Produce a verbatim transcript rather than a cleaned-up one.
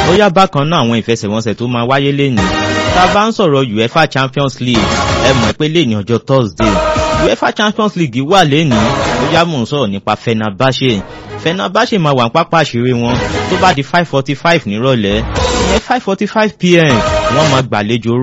ó yá bákan náà àwọn ìfẹsẹ̀wọnsẹ̀ tó máa wáyé lénìí tá a bá ń sọ̀rọ̀ UEFA Champions League ẹ mọ̀ pé lénìí ọjọ́ Thursday UEFA Champions League wà lénìí ó yá mò ń sọ̀rọ̀ nípa Fenerbahce Fenerbahce máa wà ní pápá àṣírí wọn tó bá di five forty-five nírọ̀lẹ́ ìyẹn five forty-five p m wọ́n máa gbàlejò